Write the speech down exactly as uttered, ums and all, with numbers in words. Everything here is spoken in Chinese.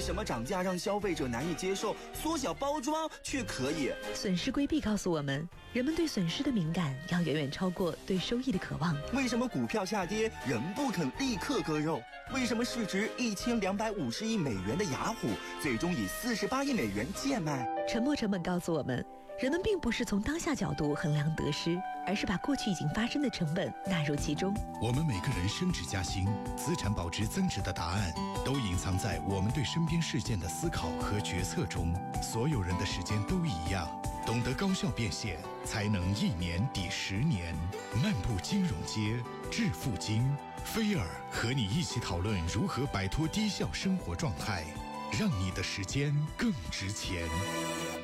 什么涨价让消费者难以接受，缩小包装却可以？ 损失规避告诉我们，人们对损失的敏感要远远超过对收益的渴望。 为什么股票下跌人不肯立刻割肉？为什么市值一千两百五十亿美元的雅虎最终以四十八亿美元贱卖？ 沉没成本告诉我们，人们并不是从当下角度衡量得失，而是把过去已经发生的成本纳入其中。 我们每个人升职加薪、资产保值增值的答案，都隐藏在我们对身边事件的思考和决策中。所有人的时间都一样，懂得高效变现，才能一年抵十年。漫步金融街，致富经，菲尔和你一起讨论如何摆脱低效生活状态，让你的时间更值钱。